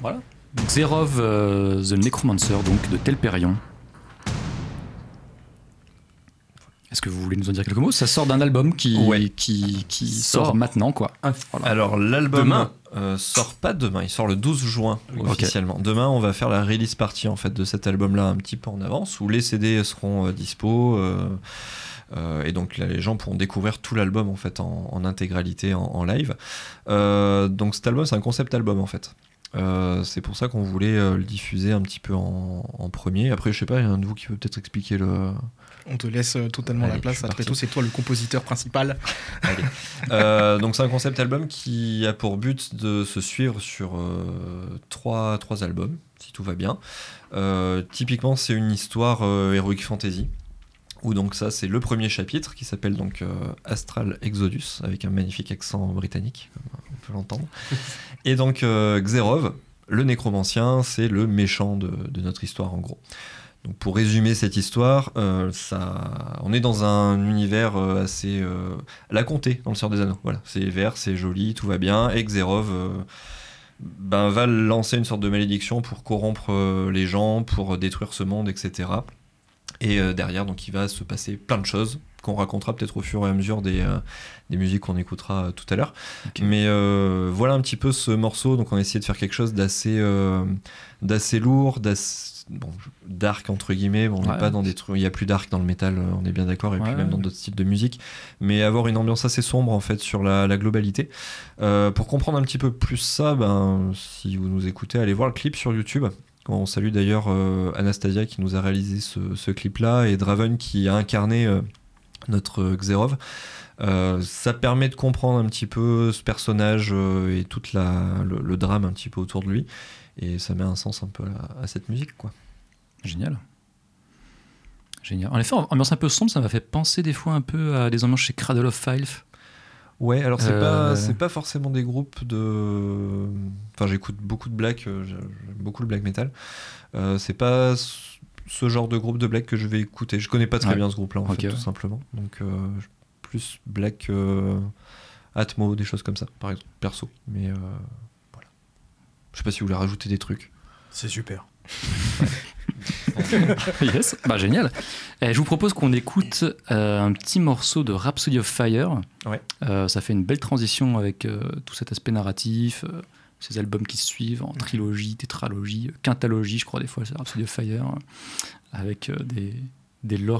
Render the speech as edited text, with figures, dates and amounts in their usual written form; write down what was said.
Voilà. Xerov the Necromancer, donc de Telperion. Est-ce que vous voulez nous en dire quelques mots ? Ça sort d'un album qui sort maintenant, quoi. Voilà. Alors l'album sort pas demain, il sort le 12 juin officiellement. Demain, on va faire la release party en fait de cet album-là un petit peu en avance, où les CD seront dispo. Et donc là, les gens pourront découvrir tout l'album en fait en intégralité en live. Donc cet album, c'est un concept album en fait. C'est pour ça qu'on voulait le diffuser un petit peu en premier. Après, je sais pas, il y a un de vous qui peut peut-être expliquer le... On te laisse totalement la place. Après tout, c'est toi le compositeur principal. Allez. Donc c'est un concept album qui a pour but de se suivre sur trois albums, si tout va bien. Typiquement, c'est une histoire Heroic Fantasy. Où donc ça, c'est le premier chapitre qui s'appelle donc Astral Exodus, avec un magnifique accent britannique, comme on peut l'entendre. Et donc Xerov, le nécromancien, c'est le méchant de notre histoire en gros. Donc pour résumer cette histoire, on est dans un univers assez... la comté dans le Seigneur des Anneaux. Voilà, c'est vert, c'est joli, tout va bien. Et Xerov va lancer une sorte de malédiction pour corrompre les gens, pour détruire ce monde, etc. Et derrière, donc, il va se passer plein de choses qu'on racontera peut-être au fur et à mesure des musiques qu'on écoutera tout à l'heure. Okay. Mais voilà un petit peu ce morceau. Donc on a essayé de faire quelque chose d'assez lourd, dark entre guillemets. Bon, on n'est pas dans des trucs, il y a plus dark dans le métal, on est bien d'accord, et puis même dans d'autres styles de musique. Mais avoir une ambiance assez sombre en fait sur la globalité. Pour comprendre un petit peu plus ça, si vous nous écoutez, allez voir le clip sur YouTube. On salue d'ailleurs Anastasia qui nous a réalisé ce clip-là, et Draven qui a incarné notre Xerov. Ça permet de comprendre un petit peu ce personnage et tout le drame un petit peu autour de lui, et ça met un sens un peu à cette musique, quoi. Génial. En effet, ambiance un peu sombre, ça m'a fait penser des fois un peu à des ambiances chez Cradle of Filth. Ouais, alors c'est pas forcément des groupes de... Enfin, j'écoute beaucoup de black, j'aime beaucoup le black metal. C'est pas ce genre de groupe de black que je vais écouter. Je connais pas très bien ce groupe-là, en fait, tout simplement. Donc, plus black Atmo, des choses comme ça, par exemple, perso. Mais voilà. Je sais pas si vous voulez rajouter des trucs. C'est super. Yes, génial. Je vous propose qu'on écoute un petit morceau de Rhapsody of Fire. Ouais. Ça fait une belle transition avec tout cet aspect narratif, ces albums qui se suivent en trilogie, tétralogie, quintalogie, je crois des fois, c'est Rhapsody of Fire, avec des lores